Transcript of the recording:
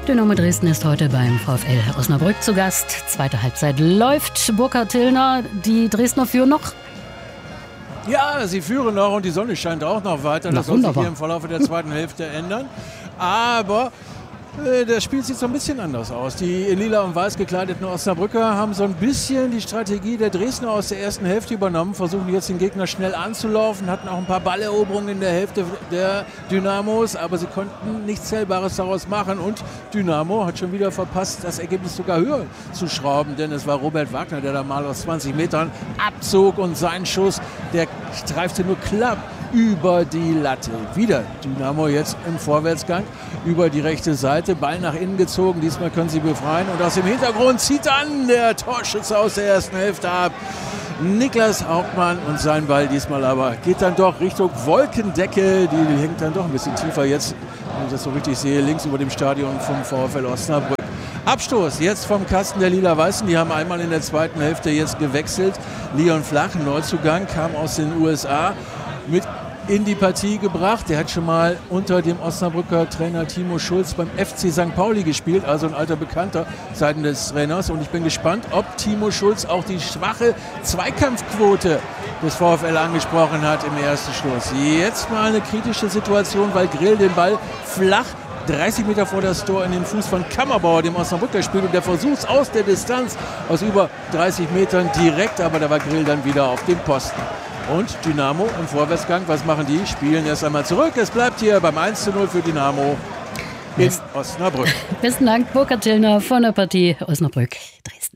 Dynamo Dresden ist heute beim VfL Osnabrück zu Gast. Zweite Halbzeit läuft. Burkhard Tillner, die Dresdner führen noch. Ja, sie führen noch und die Sonne scheint auch noch weiter. Das soll sich hier im Verlauf der zweiten Hälfte ändern. Aber das Spiel sieht so ein bisschen anders aus. Die in lila und weiß gekleideten Osnabrücker haben so ein bisschen die Strategie der Dresdner aus der ersten Hälfte übernommen, versuchen jetzt den Gegner schnell anzulaufen, hatten auch ein paar Balleroberungen in der Hälfte der Dynamos, aber sie konnten nichts Zählbares daraus machen und Dynamo hat schon wieder verpasst, das Ergebnis sogar höher zu schrauben, denn es war Robert Wagner, der da mal aus 20 Metern abzog und sein Schuss, der streifte nur knapp über die Latte. Wieder Dynamo jetzt im Vorwärtsgang über die rechte Seite. Ball nach innen gezogen. Diesmal können sie befreien. Und aus dem Hintergrund zieht dann der Torschütze aus der ersten Hälfte ab. Niklas Hauptmann und sein Ball diesmal aber geht dann doch Richtung Wolkendecke. Die hängt dann doch ein bisschen tiefer jetzt, wenn ich das so richtig sehe, links über dem Stadion vom VfL Osnabrück. Abstoß jetzt vom Kasten der Lila-Weißen. Die haben einmal in der zweiten Hälfte jetzt gewechselt. Leon Flach, Neuzugang, kam aus den USA. Mit in die Partie gebracht. Der hat schon mal unter dem Osnabrücker Trainer Timo Schulz beim FC St. Pauli gespielt, also ein alter Bekannter seitens des Trainers. Und ich bin gespannt, ob Timo Schulz auch die schwache Zweikampfquote des VfL angesprochen hat im ersten Stoß. Jetzt mal eine kritische Situation, weil Grill den Ball flach 30 Meter vor das Tor in den Fuß von Kammerbauer, dem Osnabrücker spielt. Und der versucht aus der Distanz, aus über 30 Metern direkt, aber da war Grill dann wieder auf dem Posten. Und Dynamo im Vorwärtsgang, was machen die? Spielen erst einmal zurück. Es bleibt hier beim 1:0 für Dynamo in Osnabrück. Besten Dank, Burkhard Tillner von der Partie Osnabrück Dresden.